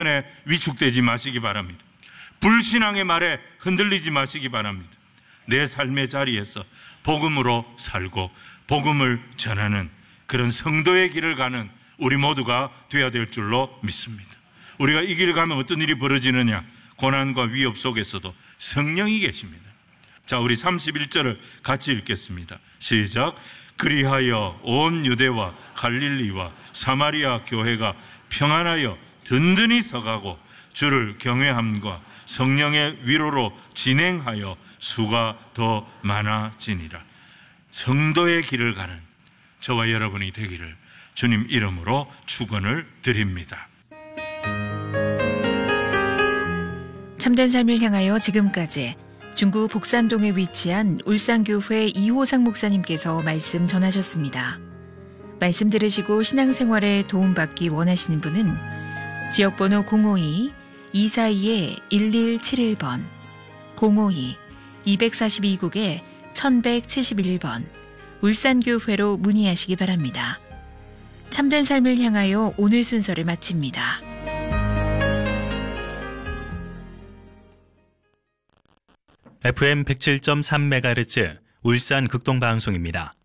위축되지 마시기 바랍니다. 불신앙의 말에 흔들리지 마시기 바랍니다. 내 삶의 자리에서 복음으로 살고 복음을 전하는 그런 성도의 길을 가는 우리 모두가 되어야 될 줄로 믿습니다. 우리가 이 길 가면 어떤 일이 벌어지느냐? 고난과 위협 속에서도 성령이 계십니다. 자, 우리 31절을 같이 읽겠습니다. 시작. 그리하여 온 유대와 갈릴리와 사마리아 교회가 평안하여 든든히 서가고 주를 경외함과 성령의 위로로 진행하여 수가 더 많아지니라. 성도의 길을 가는 저와 여러분이 되기를 주님 이름으로 축원을 드립니다. 참된 삶을 향하여 지금까지 중구 복산동에 위치한 울산교회 이호상 목사님께서 말씀 전하셨습니다. 말씀 들으시고 신앙생활에 도움받기 원하시는 분은 지역번호 052-242-1171번 052-242국에 1171번 울산교회로 문의하시기 바랍니다. 참된 삶을 향하여 오늘 순서를 마칩니다. FM 107.3MHz 울산 극동방송입니다.